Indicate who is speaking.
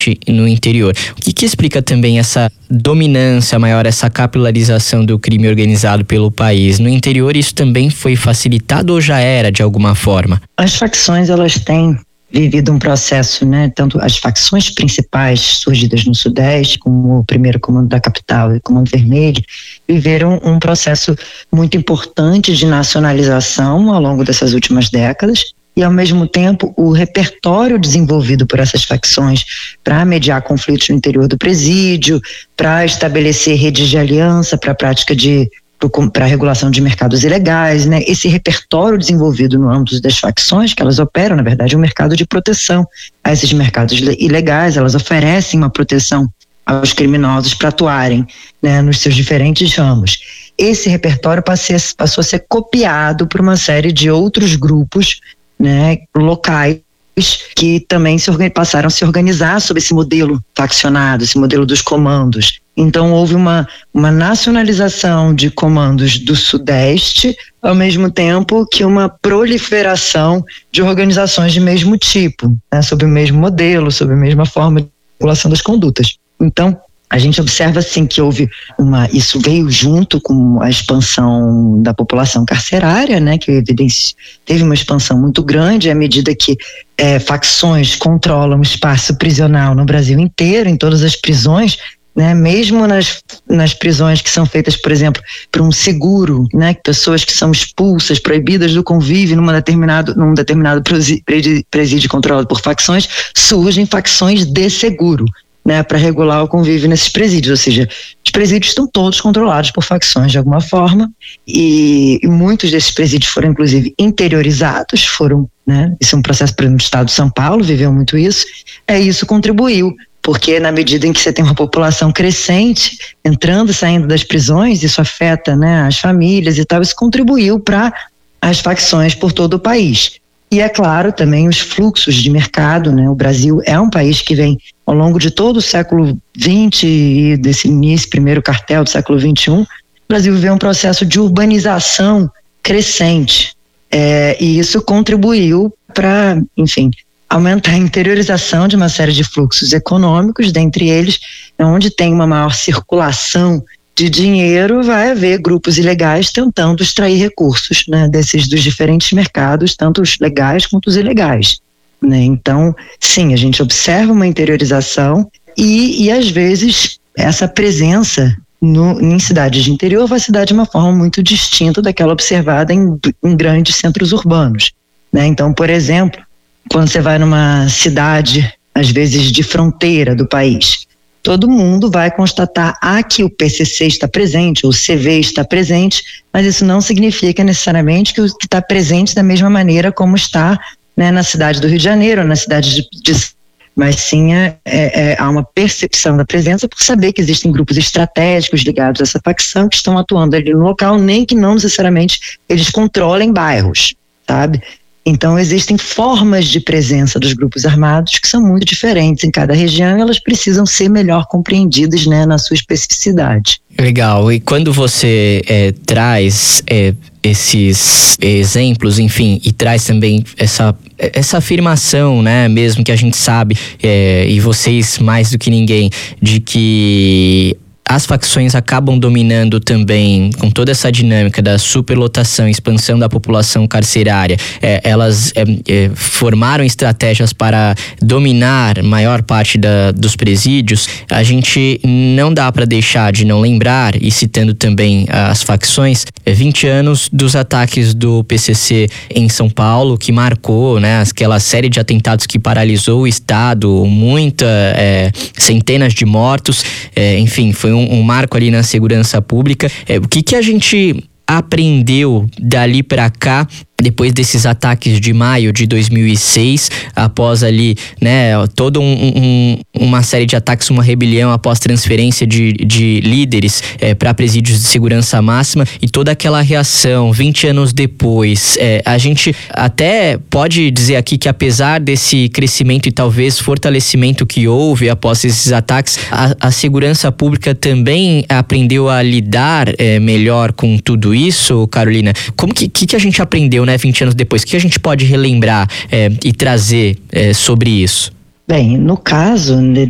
Speaker 1: principalmente no interior. O que explica também essa dominância maior, essa capilarização do crime organizado pelo país? No interior isso também foi facilitado ou já era de alguma forma?
Speaker 2: As facções, elas têm vivido um processo, né? Tanto as facções principais surgidas no Sudeste, como o primeiro Comando da Capital e o Comando Vermelho, viveram um processo muito importante de nacionalização ao longo dessas últimas décadas. E, ao mesmo tempo, o repertório desenvolvido por essas facções para mediar conflitos no interior do presídio, para estabelecer redes de aliança para a prática para a regulação de mercados ilegais, né? Esse repertório desenvolvido no âmbito das facções, que elas operam, na verdade, um mercado de proteção a esses mercados ilegais, elas oferecem uma proteção aos criminosos para atuarem, né, nos seus diferentes ramos. Esse repertório passou a ser copiado por uma série de outros grupos, né, locais, que também passaram a se organizar sob esse modelo faccionado, esse modelo dos comandos. Então houve uma nacionalização de comandos do Sudeste, ao mesmo tempo que uma proliferação de organizações de mesmo tipo, né, sob o mesmo modelo, sob a mesma forma de regulação das condutas. Então, a gente observa assim que isso veio junto com a expansão da população carcerária, né, que teve uma expansão muito grande à medida que facções controlam o espaço prisional no Brasil inteiro, em todas as prisões, né, mesmo nas prisões que são feitas, por exemplo, por um seguro, né, pessoas que são expulsas, proibidas do convívio num determinado presídio controlado por facções, surgem facções de seguro, né, para regular o convívio nesses presídios, ou seja, os presídios estão todos controlados por facções de alguma forma, e muitos desses presídios foram inclusive interiorizados, né, esse é um processo, por exemplo, do estado de São Paulo viveu muito isso, isso contribuiu, porque na medida em que você tem uma população crescente entrando e saindo das prisões, isso afeta, né, as famílias e tal, isso contribuiu para as facções por todo o país. E é claro também os fluxos de mercado, né? O Brasil é um país que vem ao longo de todo o século XX e desse início, primeiro cartel do século XXI, o Brasil viveu um processo de urbanização crescente, e isso contribuiu para, enfim, aumentar a interiorização de uma série de fluxos econômicos, dentre eles, onde tem uma maior circulação de dinheiro, vai haver grupos ilegais tentando extrair recursos, né, dos diferentes mercados, tanto os legais quanto os ilegais, né? Então, sim, a gente observa uma interiorização e às vezes essa presença em cidades de interior vai se dar de uma forma muito distinta daquela observada em grandes centros urbanos, né? Então, por exemplo, quando você vai numa cidade, às vezes de fronteira do país, todo mundo vai constatar que o PCC está presente, o CV está presente, mas isso não significa necessariamente que está presente da mesma maneira como está, né, na cidade do Rio de Janeiro, ou na cidade mas sim há uma percepção da presença por saber que existem grupos estratégicos ligados a essa facção que estão atuando ali no local, nem que não necessariamente eles controlem bairros, sabe? Então existem formas de presença dos grupos armados que são muito diferentes em cada região e elas precisam ser melhor compreendidas, né, na sua especificidade.
Speaker 1: Legal, e quando você traz esses exemplos, enfim, e traz também essa afirmação, né, mesmo que a gente sabe, e vocês mais do que ninguém, de que as facções acabam dominando também, com toda essa dinâmica da superlotação, expansão da população carcerária, elas formaram estratégias para dominar maior parte dos presídios. A gente não dá para deixar de não lembrar, e citando também as facções, 20 anos dos ataques do PCC em São Paulo, que marcou, né, aquela série de atentados que paralisou o Estado, centenas de mortos, enfim, foi um marco ali na segurança pública. O que a gente aprendeu dali para cá, depois desses ataques de maio de 2006, após ali, né, toda uma série de ataques, uma rebelião após transferência de líderes para presídios de segurança máxima, e toda aquela reação 20 anos depois, a gente até pode dizer aqui que apesar desse crescimento e talvez fortalecimento que houve após esses ataques, a segurança pública também aprendeu a lidar melhor com tudo isso, Carolina? Como que a gente aprendeu, né, 20 anos depois? O que a gente pode relembrar e trazer sobre isso?
Speaker 2: Bem, no caso